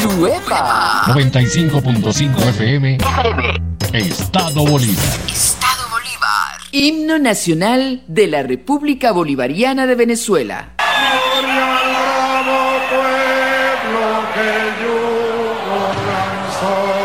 ¡Uepa! 95.5 FM. Estado Bolívar. Estado Bolívar. Himno nacional de la República Bolivariana de Venezuela. Gloria al bravo pueblo que yugo lanzó.